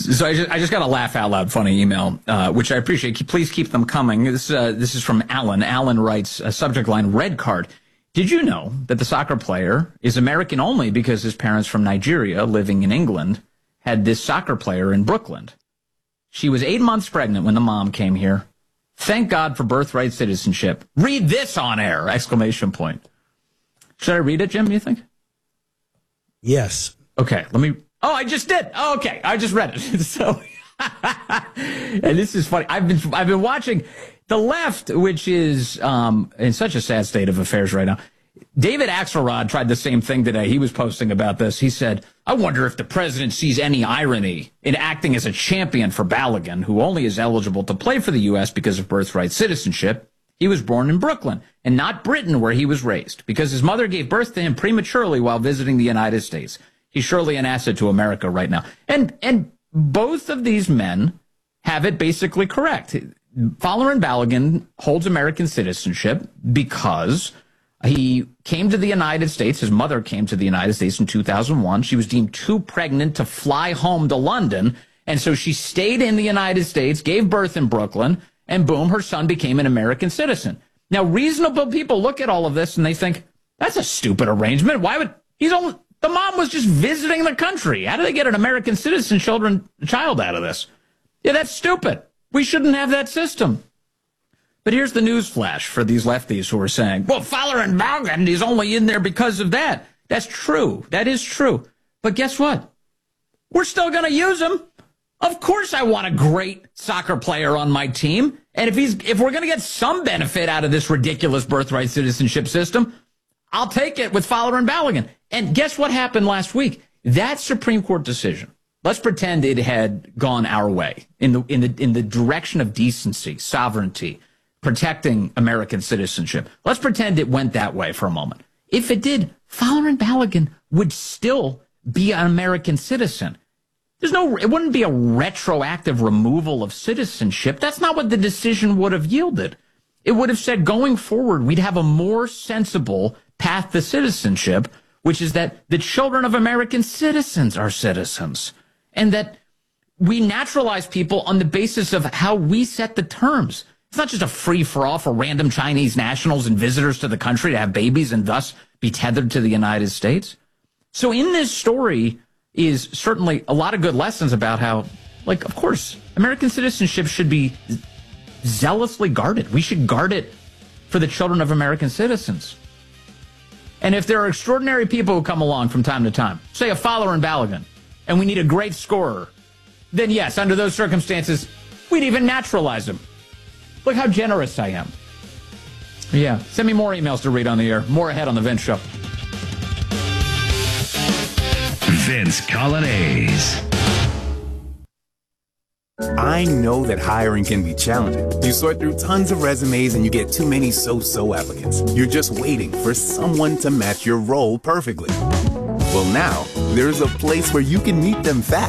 So I just got a laugh out loud funny email, which I appreciate. Please keep them coming. This is from Alan. Alan writes, subject line, red card. Did you know that the soccer player is American only because his parents from Nigeria living in England had this soccer player in Brooklyn? She was 8 months pregnant when the mom came here. Thank God for birthright citizenship. Read this on air! Exclamation point. Should I read it, Jim, you think? Yes. Okay, let me... Oh, I just did. Oh, okay, I just read it. So, and this is funny. I've been watching the left, which is in such a sad state of affairs right now. David Axelrod tried the same thing today. He was posting about this. He said, I wonder if the president sees any irony in acting as a champion for Balogun, who only is eligible to play for the U.S. because of birthright citizenship. He was born in Brooklyn and not Britain, where he was raised, because his mother gave birth to him prematurely while visiting the United States. He's surely an asset to America right now. And both of these men have it basically correct. Folarin Balogun holds American citizenship because he came to the United States. His mother came to the United States in 2001. She was deemed too pregnant to fly home to London. And so she stayed in the United States, gave birth in Brooklyn, and boom, her son became an American citizen. Now, reasonable people look at all of this and they think, that's a stupid arrangement. Why would the mom was just visiting the country. How do they get an American citizen child out of this? Yeah, that's stupid. We shouldn't have that system. But here's the news flash for these lefties who are saying, well, Folarin Balogun is only in there because of that. That's true. That is true. But guess what? We're still going to use him. Of course I want a great soccer player on my team. And if we're going to get some benefit out of this ridiculous birthright citizenship system, I'll take it with Folarin Balogun. And guess what happened last week? That Supreme Court decision, let's pretend it had gone our way in the direction of decency, sovereignty, protecting American citizenship. Let's pretend it went that way for a moment. If it did, Folarin Balogun would still be an American citizen. It wouldn't be a retroactive removal of citizenship. That's not what the decision would have yielded. It would have said going forward, we'd have a more sensible path to citizenship, which is that the children of American citizens are citizens, and that we naturalize people on the basis of how we set the terms. It's not just a free-for-all for random Chinese nationals and visitors to the country to have babies and thus be tethered to the United States. So in this story is certainly a lot of good lessons about how, of course, American citizenship should be zealously guarded. We should guard it for the children of American citizens. And if there are extraordinary people who come along from time to time, say a Folarin Balogun, and we need a great scorer, then yes, under those circumstances, we'd even naturalize him. Look how generous I am. Yeah, send me more emails to read on the air. More ahead on The Vince Show. Vince Coglianese. I know that hiring can be challenging. You sort through tons of resumes and you get too many so-so applicants. You're just waiting for someone to match your role perfectly. Well, now, there's a place where you can meet them fast.